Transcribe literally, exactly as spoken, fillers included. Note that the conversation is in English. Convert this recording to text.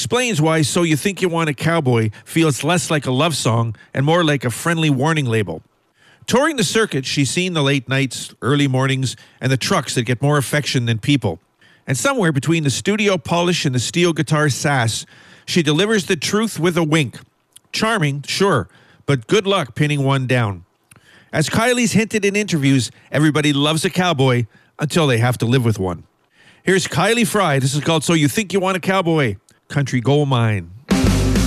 explains why So You Think You Want a Cowboy feels less like a love song and more like a friendly warning label. Touring the circuit, she's seen the late nights, early mornings, and the trucks that get more affection than people. And somewhere between the studio polish and the steel guitar sass, she delivers the truth with a wink. Charming, sure, but good luck pinning one down. As Kylie's hinted in interviews, everybody loves a cowboy until they have to live with one. Here's Kylie Frey. This is called So You Think You Want a Cowboy, Country Gold Mine.